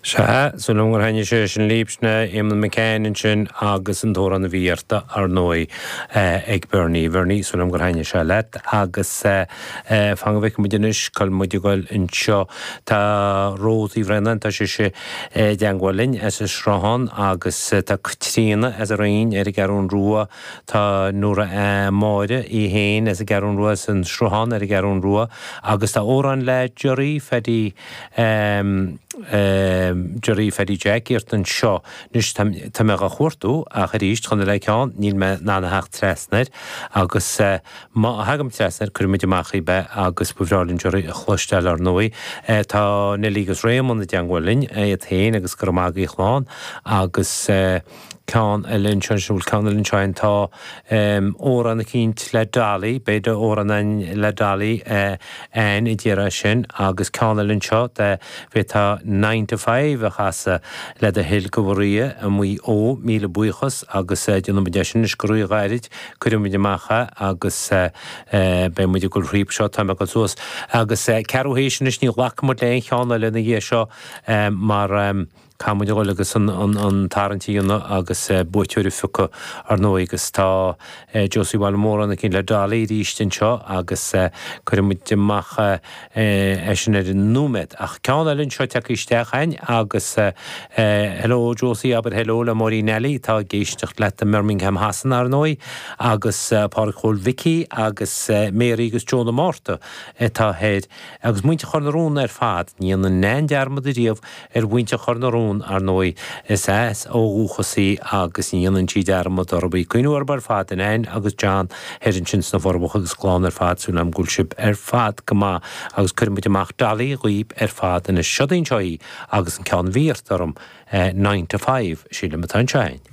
Sulam gur haine sé sin líbsne imna mecénin sin agus an tóra na bhíarta ar nói ag Bernie sulam gur haine se leit agus fangavik mudinis kal mudigol in seo tá róí bhrenn tá sé deangwalin as is srahan agus tá Trína as a rain garún rua tá nura máide í héin as a garún rua san srahan garún rua agus tá óran le jury fedi Jerry Fedi Jack an seo nus tá me a chuirtú a choríist chun le ceán níl me nána hecht tresner agus má hagam tresner chuimiid amachí be agus bhrálinn Jerry a chluistel ar nói tá na lígus réimón na deanghfuilinn a théin agus gur mágaí chláán agus Can Ellen Churchill Can Ellen Chain tá óran na cínt le dalí beidir óran le dalí ein I ddíra sin agus Can Ellen Cho de bheit tá 9 to 5 a chasa le a hill gohria a mí ó míle buchas agus dionm de sin scrúí gairid chuimiid macha agus be muidir go ríb seo tá go tús agus cehéisisin is ní lachmar le cheanna lena dhé seo mar Camuid agus an tarantííonna agus buúir fucha ar nó agus tá Josie Walmór an cin le dalí rístin seo agus chuimiid deach sin númed ach ceanlinn seo teíistechain agus hello Josie aber hello le morí Nelly tá géistecht le a Birmingham Hassan ar nói agus Parkhol Vicky agus Mary agus Joanna Marta tá héad agus muinte chunarún ar fad ní an 9 dearmad a riamh bhainte chunarún ar nói is óúchasaí agus níanaan tí dearmad arbí cuiinúar bar fad in ein agus John herin sin na bharbach agus glán ar fad súna am gúilsib ar fad gomá agus chuimiid amach dalí riomh ar fad in is sidaon seoí agus an ceann bhíart orm 9 to 5 síle matá sein.